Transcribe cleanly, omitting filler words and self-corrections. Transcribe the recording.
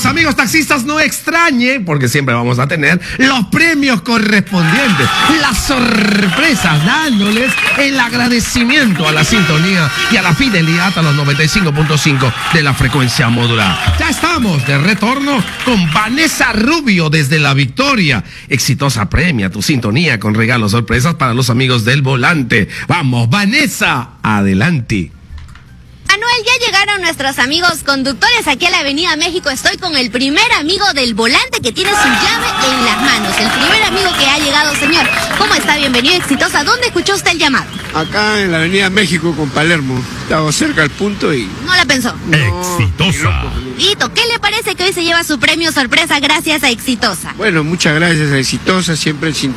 amigos taxistas, no extrañen, porque siempre vamos a tener los premios correspondientes, las sorpresas, dándoles el agradecimiento a la sintonía y a la fidelidad a los 95.5 de la frecuencia modulada. Ya estamos de retorno con Vanessa Rubio desde La Victoria. Exitosa premia tu sintonía con regalos sorpresas para los amigos del volante. Vamos, Vanessa, adelante. Manuel, ya llegaron nuestros amigos conductores aquí a la Avenida México. Estoy con el primer amigo del volante que tiene su llave en las manos. El primer amigo que ha llegado, señor. ¿Cómo está? Bienvenido, Exitosa. ¿Dónde escuchó usted el llamado? Acá en la Avenida México con Palermo. Estaba cerca al punto y... No la pensó. Exitosa. Lito, ¿qué le parece que hoy se lleva su premio sorpresa gracias a Exitosa? Bueno, muchas gracias a Exitosa, siempre